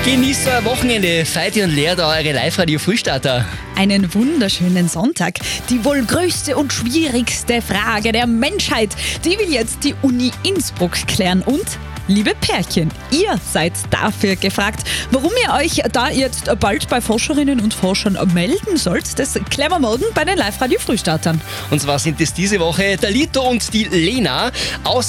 Genießt euer Wochenende. Feiti und Lea da, eure Live-Radio-Frühstarter. Einen wunderschönen Sonntag. Die wohl größte und schwierigste Frage der Menschheit, die will jetzt die Uni Innsbruck klären. Und, liebe Pärchen, ihr seid dafür gefragt. Warum ihr euch da jetzt bald bei Forscherinnen und Forschern melden sollt, das klären wir morgen bei den Live-Radio-Frühstartern. Und zwar sind es diese Woche der Lito und die Lena aus